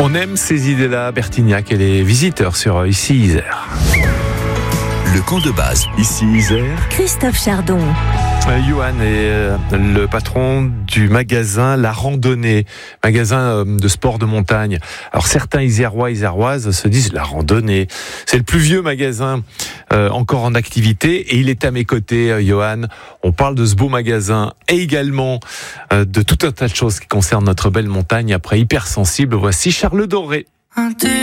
On aime ces idées-là, Bertignac et les visiteurs sur Ici Isère. Le camp de base, Ici Isère. Christophe Chardon. Johan est le patron du magasin La Randonnée, magasin de sport de montagne. Alors certains Isérois, Iséroises se disent la randonnée. C'est le plus vieux magasin encore en activité et il est à mes côtés, Johan. On parle de ce beau magasin et également de tout un tas de choses qui concernent notre belle montagne. Après Hypersensible, voici Charles Doré.